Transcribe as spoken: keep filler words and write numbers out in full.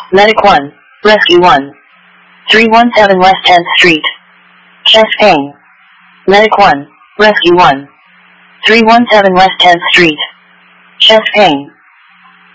Medic one, Rescue one. three one seven West tenth Street. Chest pain. Medic one, Rescue one. three one seven West tenth Street. Chest pain.